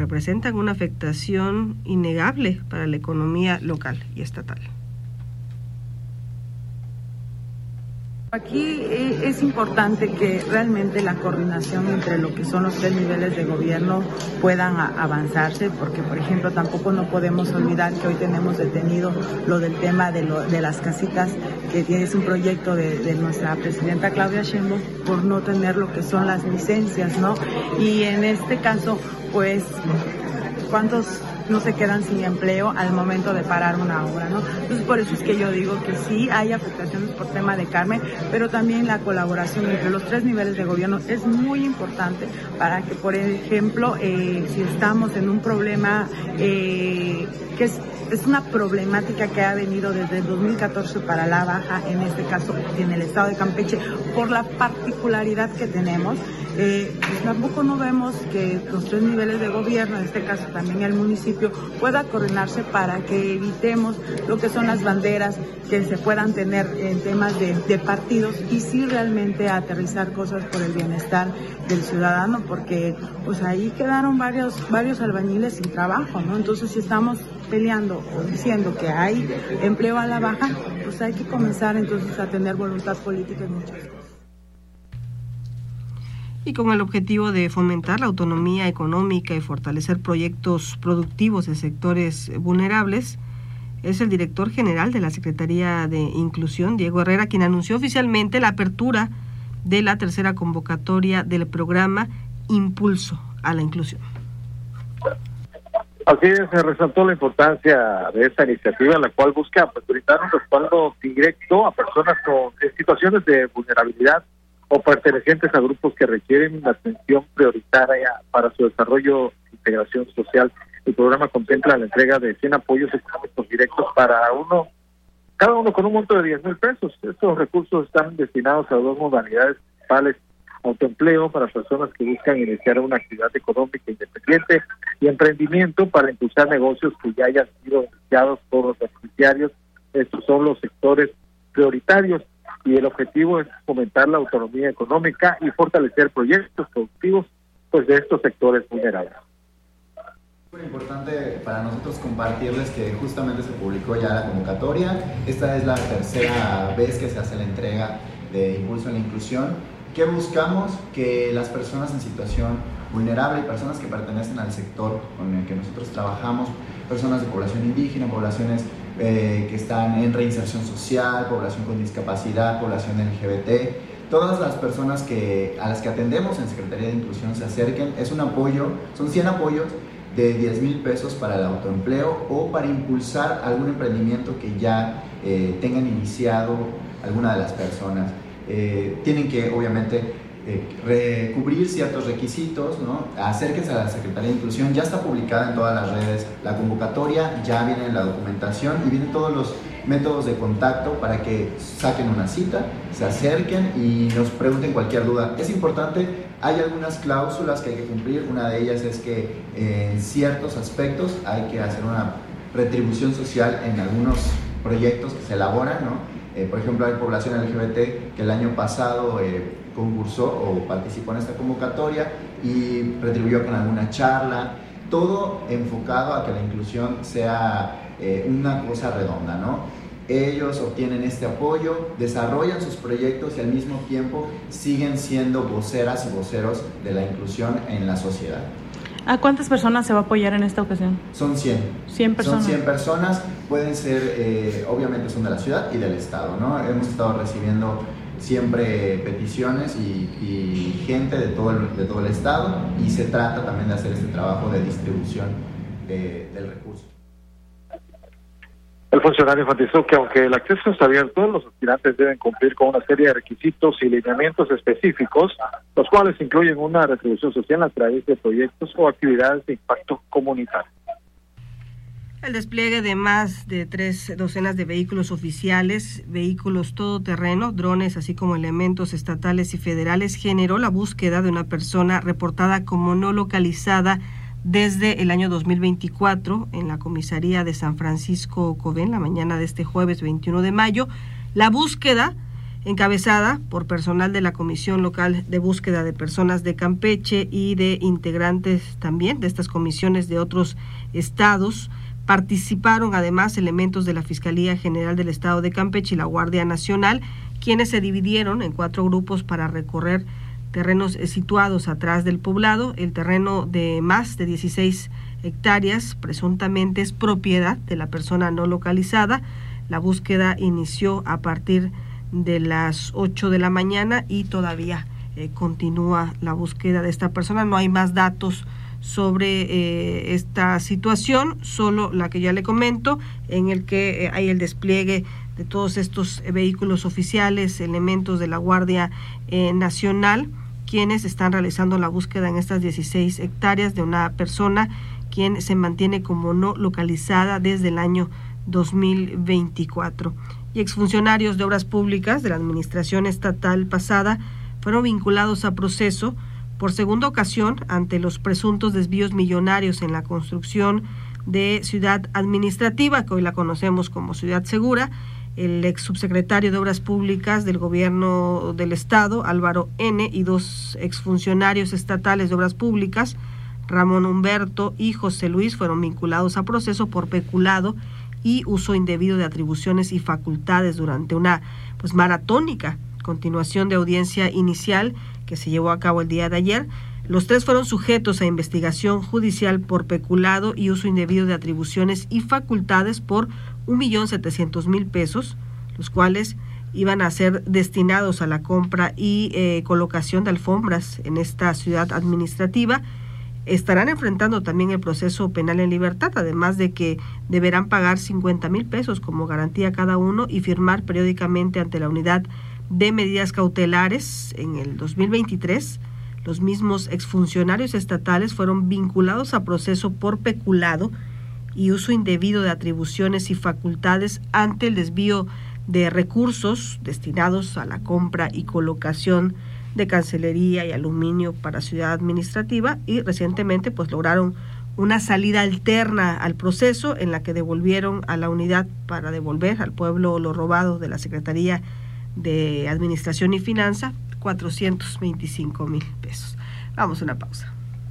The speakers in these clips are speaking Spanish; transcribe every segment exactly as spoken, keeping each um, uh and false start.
representan una afectación innegable para la economía local y estatal. Aquí es importante que realmente la coordinación entre lo que son los tres niveles de gobierno puedan avanzarse, porque por ejemplo tampoco no podemos olvidar que hoy tenemos detenido lo del tema de, lo, de las casitas, que es un proyecto de, de nuestra presidenta Claudia Sheinbaum, por no tener lo que son las licencias, ¿no? Y en este caso, pues, ¿cuántos no se quedan sin empleo al momento de parar una obra, ¿no? Entonces por eso es que yo digo que sí hay afectaciones por tema de Carmen, pero también la colaboración entre los tres niveles de gobierno es muy importante para que, por ejemplo, eh, si estamos en un problema eh, que es Es una problemática que ha venido desde el dos mil catorce para la baja, en este caso en el estado de Campeche, por la particularidad que tenemos. Eh, pues tampoco no vemos que los tres niveles de gobierno, en este caso también el municipio, pueda coordinarse para que evitemos lo que son las banderas que se puedan tener en temas de, de partidos y sí realmente aterrizar cosas por el bienestar del ciudadano, porque pues ahí quedaron varios, varios albañiles sin trabajo, ¿no? Entonces si estamos peleando o diciendo que hay empleo a la baja, pues hay que comenzar entonces a tener voluntad política en muchas cosas. Y con el objetivo de fomentar la autonomía económica y fortalecer proyectos productivos en sectores vulnerables, es el director general de la Secretaría de Inclusión, Diego Herrera, quien anunció oficialmente la apertura de la tercera convocatoria del programa Impulso a la Inclusión. Así es, se resaltó la importancia de esta iniciativa, la cual busca pues, brindar un respaldo directo a personas con situaciones de vulnerabilidad o pertenecientes a grupos que requieren una atención prioritaria para su desarrollo e integración social. El programa contempla la entrega de cien apoyos económicos directos para uno, cada uno con un monto de diez mil pesos. Estos recursos están destinados a dos modalidades principales: autoempleo para personas que buscan iniciar una actividad económica independiente y emprendimiento para impulsar negocios que ya hayan sido iniciados por los beneficiarios. Estos son los sectores prioritarios y el objetivo es fomentar la autonomía económica y fortalecer proyectos productivos pues de estos sectores vulnerables. Es muy importante para nosotros compartirles que justamente se publicó ya la convocatoria. Esta es la tercera vez que se hace la entrega de Impulso a la Inclusión. ¿Qué buscamos? Que las personas en situación vulnerable y personas que pertenecen al sector con el que nosotros trabajamos, personas de población indígena, poblaciones eh, que están en reinserción social, población con discapacidad, población L G B T, todas las personas que, a las que atendemos en Secretaría de Inclusión se acerquen. Es un apoyo, son cien apoyos de diez mil pesos para el autoempleo o para impulsar algún emprendimiento que ya eh, tengan iniciado alguna de las personas. Eh, tienen que obviamente eh, cubrir ciertos requisitos, ¿no? Acérquense a la Secretaría de Inclusión, ya está publicada en todas las redes la convocatoria, ya viene la documentación y vienen todos los métodos de contacto para que saquen una cita, se acerquen y nos pregunten cualquier duda. Es importante, hay algunas cláusulas que hay que cumplir. Una de ellas es que eh, en ciertos aspectos hay que hacer una retribución social en algunos proyectos que se elaboran, ¿no? Eh, por ejemplo, hay población L G B T que el año pasado eh, concursó o participó en esta convocatoria y retribuyó con alguna charla, todo enfocado a que la inclusión sea eh, una cosa redonda, ¿no? Ellos obtienen este apoyo, desarrollan sus proyectos y al mismo tiempo siguen siendo voceras y voceros de la inclusión en la sociedad. ¿A cuántas personas se va a apoyar en esta ocasión? Son cien. cien personas. Son cien personas, pueden ser, eh, obviamente son de la ciudad y del estado, ¿no? Hemos estado recibiendo siempre peticiones y, y gente de todo, el, de todo el estado, y se trata también de hacer este trabajo de distribución de, del recurso. El funcionario enfatizó que aunque el acceso está abierto, los aspirantes deben cumplir con una serie de requisitos y lineamientos específicos, los cuales incluyen una retribución social a través de proyectos o actividades de impacto comunitario. El despliegue de más de tres docenas de vehículos oficiales, vehículos todoterreno, drones, así como elementos estatales y federales, generó la búsqueda de una persona reportada como no localizada desde el año dos mil veinticuatro en la comisaría de San Francisco Covén, la mañana de este jueves veintiuno de mayo. La búsqueda encabezada por personal de la Comisión Local de Búsqueda de Personas de Campeche y de integrantes también de estas comisiones de otros estados. Participaron además elementos de la Fiscalía General del Estado de Campeche y la Guardia Nacional, quienes se dividieron en cuatro grupos para recorrer terrenos situados atrás del poblado. El terreno de más de dieciséis hectáreas presuntamente es propiedad de la persona no localizada. La búsqueda inició a partir de las ocho de la mañana y todavía eh, continúa la búsqueda de esta persona. No hay más datos sobre eh, esta situación, solo la que ya le comento, en el que eh, hay el despliegue de todos estos eh, vehículos oficiales, elementos de la Guardia eh, Nacional, quienes están realizando la búsqueda en estas dieciséis hectáreas de una persona quien se mantiene como no localizada desde el año dos mil veinticuatro. Y exfuncionarios de obras públicas de la administración estatal pasada fueron vinculados a proceso por segunda ocasión ante los presuntos desvíos millonarios en la construcción de Ciudad Administrativa, que hoy la conocemos como Ciudad Segura. El ex subsecretario de Obras Públicas del Gobierno del Estado, Álvaro N., y dos exfuncionarios estatales de Obras Públicas, Ramón Humberto y José Luis, fueron vinculados a proceso por peculado y uso indebido de atribuciones y facultades durante una pues maratónica continuación de audiencia inicial que se llevó a cabo el día de ayer. Los tres fueron sujetos a investigación judicial por peculado y uso indebido de atribuciones y facultades por un millón setecientos mil pesos, los cuales iban a ser destinados a la compra y eh, colocación de alfombras en esta ciudad administrativa. Estarán enfrentando también el proceso penal en libertad, además de que deberán pagar cincuenta mil pesos como garantía cada uno y firmar periódicamente ante la unidad de medidas cautelares. En el dos mil veintitrés, los mismos exfuncionarios estatales fueron vinculados a proceso por peculado y uso indebido de atribuciones y facultades ante el desvío de recursos destinados a la compra y colocación de cancelería y aluminio para Ciudad Administrativa, y recientemente pues lograron una salida alterna al proceso en la que devolvieron a la unidad para devolver al pueblo lo robado de la Secretaría de Administración y Finanza, cuatrocientos veinticinco mil pesos. Vamos a una pausa.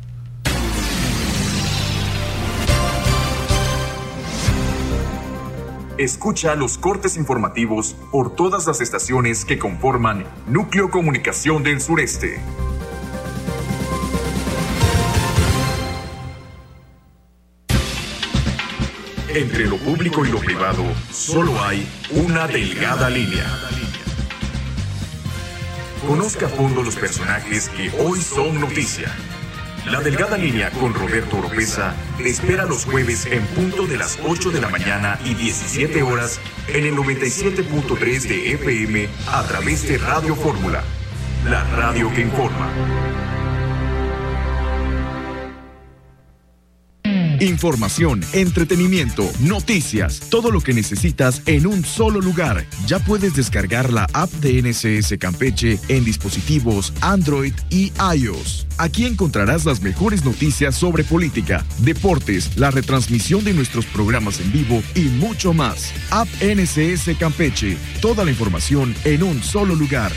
Escucha los cortes informativos por todas las estaciones que conforman Núcleo Comunicación del Sureste. Entre lo público y lo privado, solo hay una delgada línea. Conozca a fondo los personajes que hoy son noticia. La delgada línea con Roberto Oropesa te espera los jueves en punto de las ocho de la mañana y diecisiete horas en el noventa y siete punto tres de F M a través de Radio Fórmula, la radio que informa. Información, entretenimiento, noticias, todo lo que necesitas en un solo lugar. Ya puedes descargar la app de N S S Campeche en dispositivos Android y iOS. Aquí encontrarás las mejores noticias sobre política, deportes, la retransmisión de nuestros programas en vivo y mucho más. App N S S Campeche, toda la información en un solo lugar.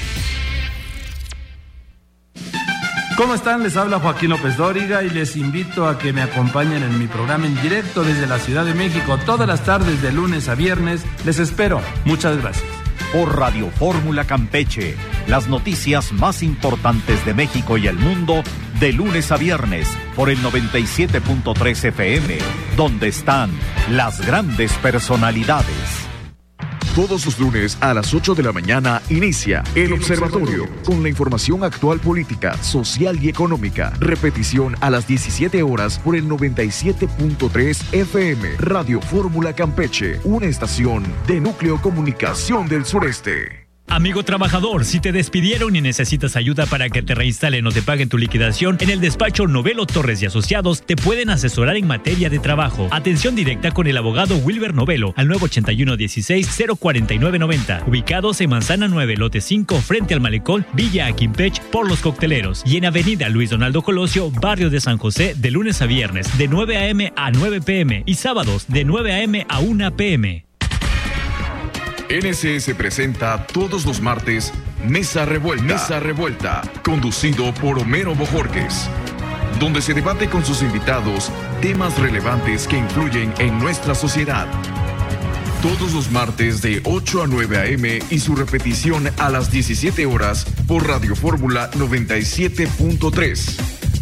¿Cómo están? Les habla Joaquín López Dóriga y les invito a que me acompañen en mi programa en directo desde la Ciudad de México todas las tardes de lunes a viernes. Les espero. Muchas gracias. Por Radio Fórmula Campeche, las noticias más importantes de México y el mundo de lunes a viernes por el noventa y siete punto tres F M, donde están las grandes personalidades. Todos los lunes a las ocho de la mañana inicia El Observatorio con la información actual política, social y económica. Repetición a las diecisiete horas por el noventa y siete punto tres F M. Radio Fórmula Campeche, una estación de Núcleo Comunicación del Sureste. Amigo trabajador, si te despidieron y necesitas ayuda para que te reinstalen o te paguen tu liquidación, en el despacho Novelo Torres y Asociados te pueden asesorar en materia de trabajo. Atención directa con el abogado Wilber Novelo al nueve ocho uno, dieciséis, cero cuarenta y nueve noventa, ubicados en Manzana nueve, lote cinco, frente al Malecón, Villa Aquimpech, por Los Cocteleros, y en Avenida Luis Donaldo Colosio, barrio de San José, de lunes a viernes, de nueve a.m. a nueve p.m. y sábados de nueve a.m. a una p.m. N S S presenta todos los martes Mesa Revuelta. Mesa Revuelta, conducido por Homero Bojorquez, donde se debate con sus invitados temas relevantes que influyen en nuestra sociedad. Todos los martes de ocho a nueve a eme y su repetición a las diecisiete horas por Radio Fórmula noventa y siete punto tres.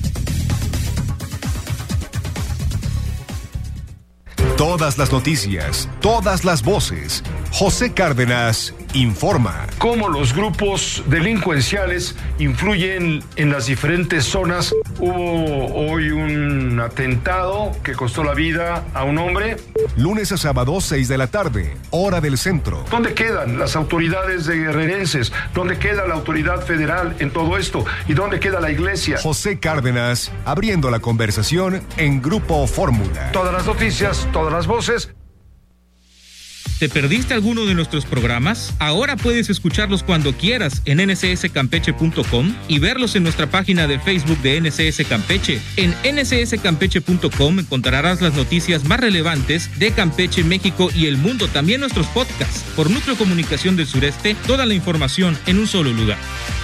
Todas las noticias, todas las voces. José Cárdenas informa. Cómo los grupos delincuenciales influyen en las diferentes zonas. Hubo hoy un atentado que costó la vida a un hombre. Lunes a sábado, seis de la tarde, hora del centro. ¿Dónde quedan las autoridades de guerrerenses? ¿Dónde queda la autoridad federal en todo esto? ¿Y dónde queda la iglesia? José Cárdenas, abriendo la conversación en Grupo Fórmula. Todas las noticias, todas las voces. ¿Te perdiste alguno de nuestros programas? Ahora puedes escucharlos cuando quieras en ene ce ese campeche punto com y verlos en nuestra página de Facebook de N C S Campeche. En ene ce ese campeche punto com encontrarás las noticias más relevantes de Campeche, México y el mundo, también nuestros podcasts. Por Núcleo Comunicación del Sureste, toda la información en un solo lugar.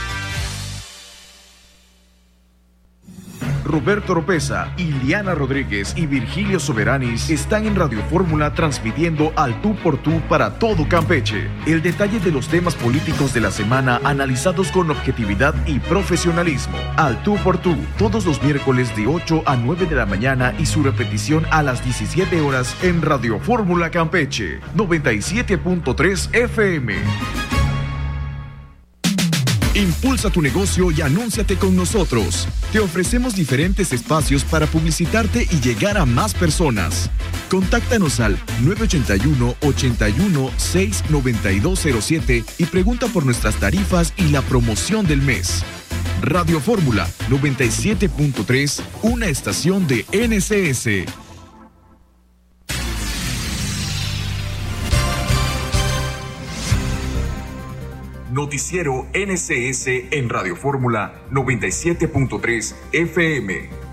Roberto Oropesa, Iliana Rodríguez y Virgilio Soberanis están en Radio Fórmula transmitiendo al tú por tú para todo Campeche. El detalle de los temas políticos de la semana analizados con objetividad y profesionalismo. Al tú por tú, todos los miércoles de ocho a nueve de la mañana y su repetición a las diecisiete horas en Radio Fórmula Campeche, noventa y siete punto tres efe eme. Impulsa tu negocio y anúnciate con nosotros. Te ofrecemos diferentes espacios para publicitarte y llegar a más personas. Contáctanos al nueve ocho uno, ocho uno, seis nueve dos cero siete y pregunta por nuestras tarifas y la promoción del mes. Radio Fórmula noventa y siete punto tres, una estación de N C S. Noticiero N C S en Radio Fórmula noventa y siete punto tres efe eme.